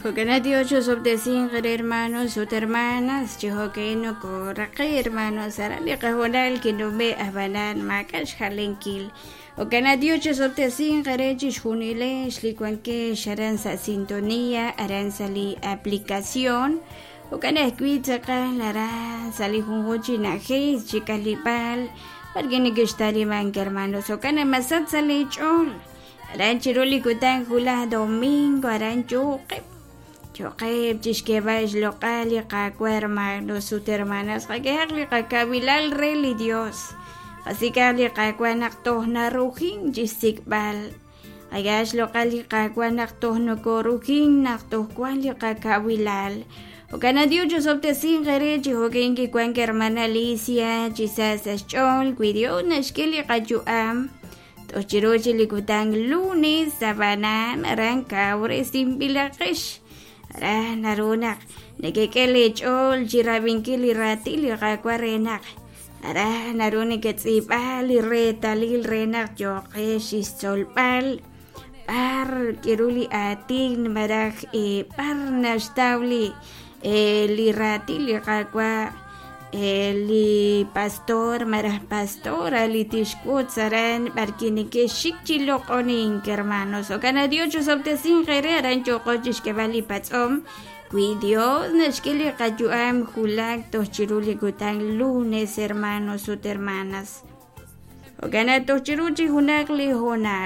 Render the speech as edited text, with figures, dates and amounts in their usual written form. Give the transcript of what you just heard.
Jogana Dios obdecin hermanos o hermanas, Chihoqueno corraque hermanos, Arali Cajonal que no me abanan macas jalenkil. O Gana Dios obdecin herechis juniles, licuanque sharanza sintonía, aransali aplicación. O Gana Quitzaca, Lara, Salijunjinaje, Chicalipal, Pargene Gestariman, hermanos, o Gana Masat Salichol. Aranchiroli Kutan Hula Domingo, Aranchuque. Choqeb chishkebaj local y hermanos sus hermanas qaqueaqli qacabilal reli Dios qasiqali qaquanak tohna rujin chistikbal ayash local y qaquanak tohno korujin nak tohkuali qacabilal okana Dios obtesin gerechi hokenki cuanque hermana Alicia chisas chol cuidio nashkeli qachuam tochirochi likutan lunes sabanan arrancabre sin bilaqish narunak nakikili chol chirabinkili ratili qakwarenak narunik etzipali retalil renak yoqeshis solpal par kiruli atin marak par nashtawli li ratili qakwa li pastor marah pastora li tishkut saran barkinike shikchilo qonin hermanos o kana Dios obtesin gereran choqochish que vali patsom qui Dios nashkili qajuam hulak tochiruli gutan lunes hermanos o hermanas o kana tochiruchi hunakli hona